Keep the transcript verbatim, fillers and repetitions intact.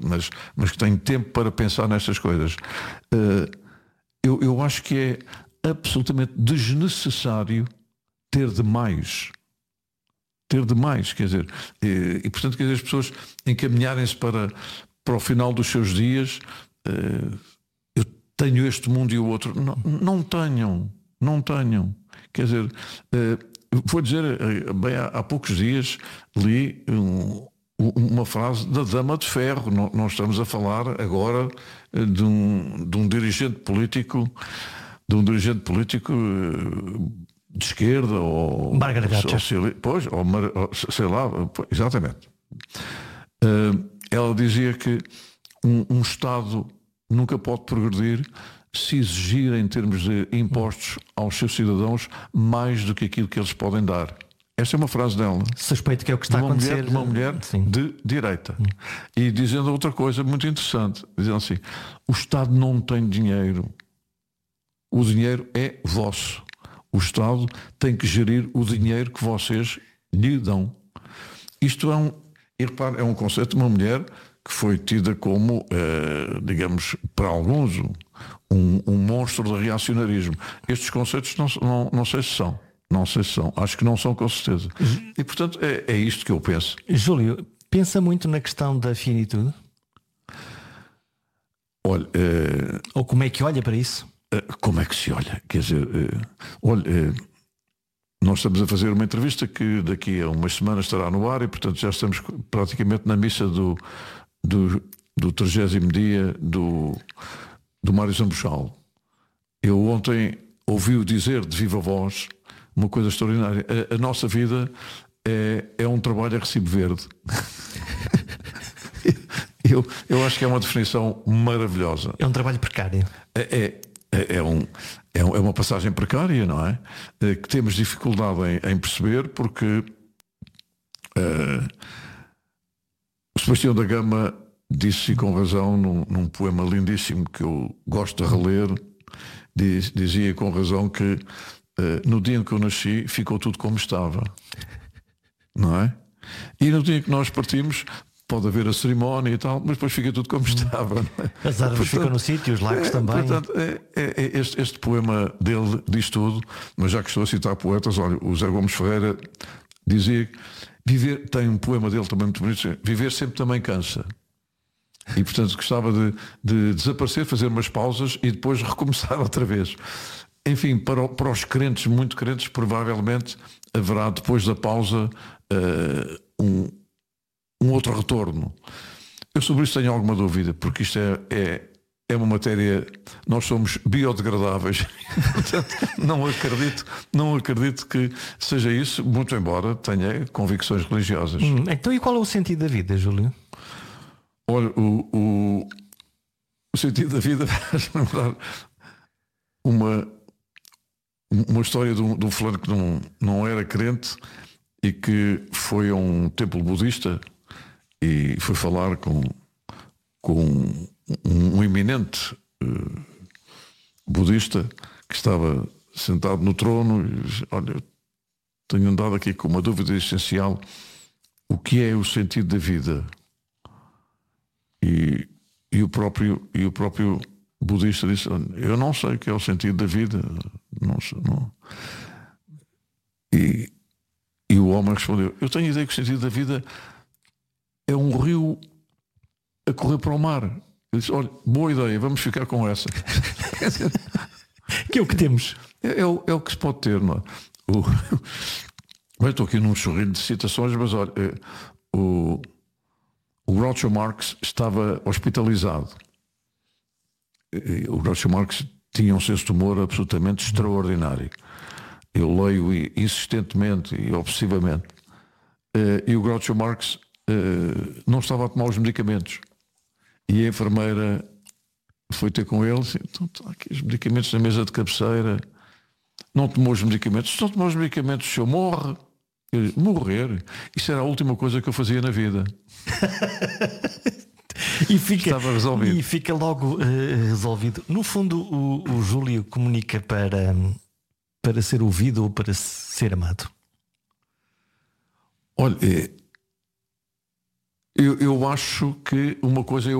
mas, mas que tem tempo para pensar nestas coisas. Uh, eu, eu acho que é absolutamente desnecessário ter demais. Ter demais, quer dizer, e, e portanto, quer dizer, as pessoas encaminharem-se para, para o final dos seus dias. Uh, eu tenho este mundo e o outro. Não, não tenham, não tenham. Quer dizer, uh, vou dizer, bem, há, há poucos dias li um, uma frase da Dama de Ferro. Não, não estamos a falar agora de um, de um dirigente político, de um dirigente político de esquerda ou Margaret Thatcher. Pois, ou, ou sei lá, exatamente. Uh, ela dizia que um, um Estado nunca pode progredir se exigir em termos de impostos aos seus cidadãos mais do que aquilo que eles podem dar. Esta é uma frase dela. Suspeito que é o que está de uma a acontecer. Mulher, de uma mulher Sim. de direita. Hum. E dizendo outra coisa muito interessante, dizendo assim: o Estado não tem dinheiro. O dinheiro é vosso. O Estado tem que gerir o dinheiro que vocês lhe dão. Isto é um, e repare, é um conceito de uma mulher que foi tida como, eh, digamos, para alguns, um, um monstro do reacionarismo. Estes conceitos não, não, não sei se são. Não sei se são. Acho que não são, com certeza. E, portanto, é, é isto que eu penso. Júlio, pensa muito na questão da finitude? Olha... Eh, Ou como é que olha para isso? Eh, como é que se olha? Quer dizer, eh, olha... Eh, nós estamos a fazer uma entrevista que daqui a umas semanas estará no ar e, portanto, já estamos praticamente na missa do... do, do trigésimo dia do, do Mário Zambuchal. Eu ontem ouvi-o dizer de viva voz uma coisa extraordinária. A, a nossa vida é, é um trabalho a recibo verde. eu, eu acho que é uma definição maravilhosa. É um trabalho precário. É, é, é, um, é uma passagem precária, não é? é que temos dificuldade em, em perceber porque uh, Sebastião da Gama disse, e com razão, num, num poema lindíssimo que eu gosto de reler, diz, dizia com razão que uh, no dia em que eu nasci ficou tudo como estava, não é? E no dia em que nós partimos pode haver a cerimónia e tal, mas depois fica tudo como estava, não é? As árvores ficam no sítio, os lagos é, também. Portanto, é, é, é este, este poema dele diz tudo, mas já que estou a citar poetas, olha, o Zé Gomes Ferreira dizia que viver, tem um poema dele também muito bonito, viver sempre também cansa. E portanto gostava de, de desaparecer, fazer umas pausas e depois recomeçar outra vez. Enfim, para, para os crentes, muito crentes, provavelmente haverá depois da pausa uh, um, um outro retorno. Eu sobre isso tenho alguma dúvida, porque isto é, é, é uma matéria, nós somos biodegradáveis. Portanto, não acredito, não acredito que seja isso, muito embora tenha convicções religiosas. Hum, então e qual é o sentido da vida, Júlio? Olha, o, o, o sentido da vida faz-me lembrar uma, uma história de um, de um fulano que não, não era crente e que foi a um templo budista e foi falar com, com um, um eminente uh, budista que estava sentado no trono e disse: olha, tenho andado aqui com uma dúvida essencial, o que é o sentido da vida? E, e, o próprio, e o próprio budista disse: eu não sei o que é o sentido da vida. Não sei, não. E, e o homem respondeu: eu tenho a ideia que o sentido da vida é um rio a correr para o mar. Eu disse: olha, boa ideia, vamos ficar com essa. Que é o que temos. É, é, o, é o que se pode ter, não é? O, eu estou aqui num chorrilho de citações, mas olha, é, o O Groucho Marx estava hospitalizado. O Groucho Marx tinha um senso de humor absolutamente extraordinário. Eu leio insistentemente e obsessivamente. E o Groucho Marx não estava a tomar os medicamentos. E a enfermeira foi ter com ele e disse: então, tá aqui os medicamentos na mesa de cabeceira. Não tomou os medicamentos. Se não tomou os medicamentos, o senhor morre. Eu disse: morrer? Isso era a última coisa que eu fazia na vida. E fica, Estava resolvido. E fica logo uh, resolvido. No fundo, o, o Júlio comunica para, para ser ouvido ou para ser amado? Olha, eu, eu acho que uma coisa